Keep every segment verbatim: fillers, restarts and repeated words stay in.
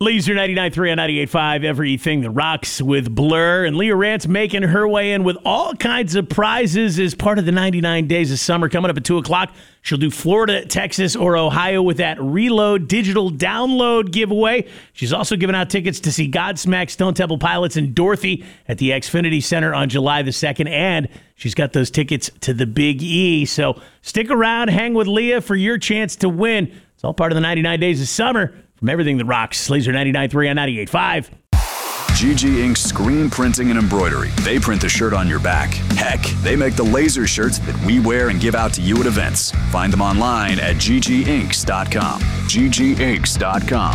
Laser ninety-nine point three on ninety-eight point five, everything that rocks with Blur. And Leah Rance making her way in with all kinds of prizes as part of the ninety-nine Days of Summer. Coming up at two o'clock, she'll do Florida, Texas, or Ohio with that Reload digital download giveaway. She's also giving out tickets to see Godsmack, Stone Temple Pilots, and Dorothy at the Xfinity Center on July the second. And she's got those tickets to the Big E. So stick around, hang with Leah for your chance to win. It's all part of the ninety-nine Days of Summer. From everything that rocks, Laser ninety-nine point three on ninety-eight point five. G G Inc Screen Printing and Embroidery. They print the shirt on your back. Heck, they make the laser shirts that we wear and give out to you at events. Find them online at g g inks dot com. g g inks dot com.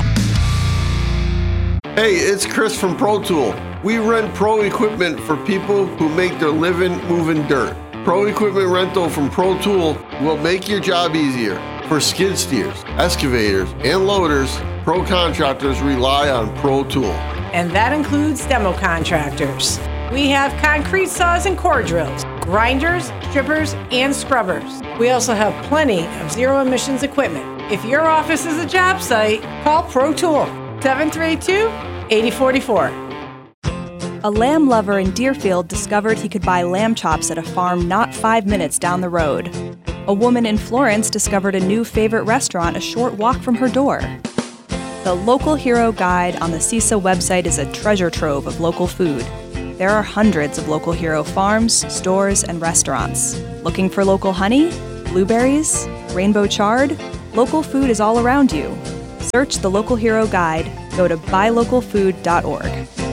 Hey, it's Chris from Pro Tool. We rent pro equipment for people who make their living moving dirt. Pro equipment rental from Pro Tool will make your job easier. For skid steers, excavators, and loaders, pro contractors rely on Pro Tool. And that includes demo contractors. We have concrete saws and core drills, grinders, strippers, and scrubbers. We also have plenty of zero emissions equipment. If your office is a job site, call Pro Tool, seven three two, eight zero four four. A lamb lover in Deerfield discovered he could buy lamb chops at a farm not five minutes down the road. A woman in Florence discovered a new favorite restaurant a short walk from her door. The Local Hero Guide on the C I S A website is a treasure trove of local food. There are hundreds of Local Hero farms, stores, and restaurants. Looking for local honey, blueberries, rainbow chard? Local food is all around you. Search the Local Hero Guide. Go to buy local food dot org.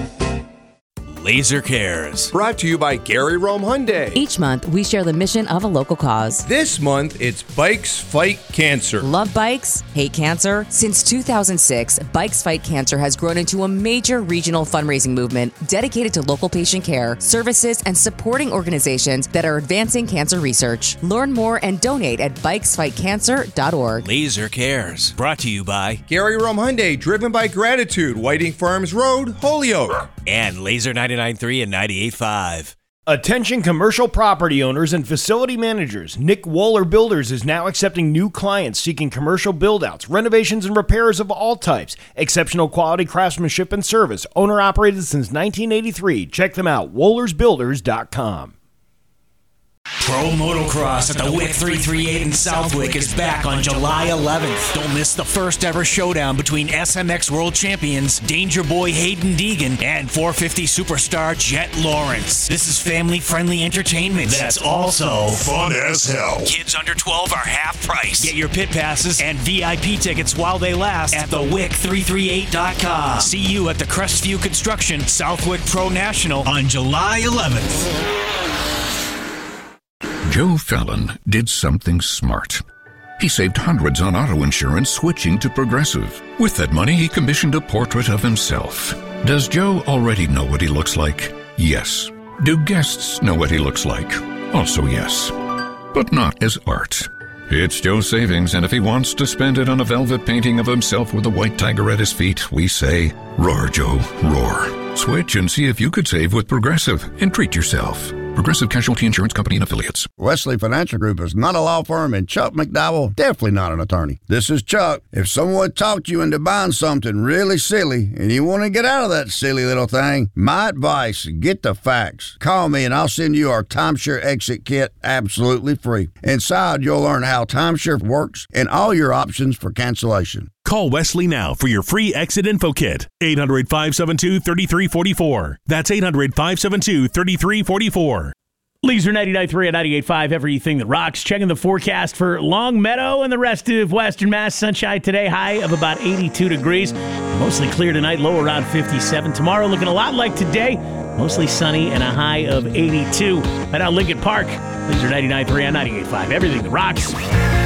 Laser Cares. Brought to you by Gary Rome Hyundai. Each month, we share the mission of a local cause. This month, it's Bikes Fight Cancer. Love bikes? Hate cancer? Since two thousand six, Bikes Fight Cancer has grown into a major regional fundraising movement dedicated to local patient care, services, and supporting organizations that are advancing cancer research. Learn more and donate at bikes fight cancer dot org. Laser Cares. Brought to you by Gary Rome Hyundai, driven by gratitude, Whiting Farms Road, Holyoke. And Laser ninety-nine point three and ninety-eight point five. Attention commercial property owners and facility managers. Nick Wohler Builders is now accepting new clients seeking commercial build-outs, renovations, and repairs of all types. Exceptional quality craftsmanship and service. Owner-operated since nineteen eighty-three. Check them out, wohlers builders dot com. Pro Motocross at the W I C three thirty-eight in Southwick is back on July eleventh. Don't miss the first ever showdown between S M X World Champions Danger Boy Hayden Deegan and four fifty superstar Jet Lawrence. This is family-friendly entertainment that's also fun as hell. Kids under twelve are half price. Get your pit passes and V I P tickets while they last at the W I C three thirty-eight dot com. See you at the Crestview Construction Southwick Pro National on July eleventh. Joe Fallon did something smart. He saved hundreds on auto insurance switching to Progressive. With that money, he commissioned a portrait of himself. Does Joe already know what he looks like? Yes. Do guests know what he looks like? Also yes. But not as art. It's Joe's savings, and if he wants to spend it on a velvet painting of himself with a white tiger at his feet, we say, roar, Joe, roar. Switch and see if you could save with Progressive and treat yourself. Progressive Casualty Insurance Company and Affiliates. Wesley Financial Group is not a law firm, and Chuck McDowell definitely not an attorney. This is Chuck. If someone talked you into buying something really silly and you want to get out of that silly little thing, my advice, get the facts. Call me and I'll send you our timeshare exit kit absolutely free. Inside, you'll learn how timeshare works and all your options for cancellation. Call Wesley now for your free exit info kit. eight hundred, five seven two, three three four four. That's eight hundred, five seven two, three three four four. Laser ninety-nine point three and ninety-eight point five, everything that rocks. Checking the forecast for Longmeadow and the rest of Western Mass. Sunshine today, high of about eighty-two degrees. Mostly clear tonight, low around fifty-seven. Tomorrow looking a lot like today. Mostly sunny and a high of eighty-two. Right out Lincoln Park. Laser ninety-nine point three and ninety-eight point five, everything that rocks.